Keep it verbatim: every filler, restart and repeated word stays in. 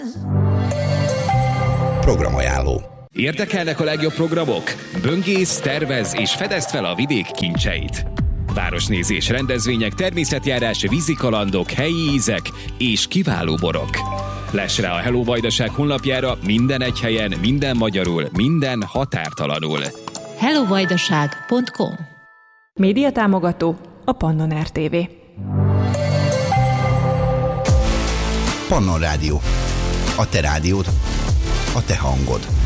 Programajánló. Érdekelnek a legjobb programok? Böngész, tervez és fedezd fel a vidék kincseit. Városnézés, rendezvények, természetjárás, vízikalandok, helyi ízek és kiváló borok. Less rá a Hello Vajdaság honlapjára minden egy helyen, minden magyarul, minden határtalanul. hello vajdaság pont com. Médiatámogató a Pannon er té vé. Pannon Rádió. A te rádiód, a te hangod.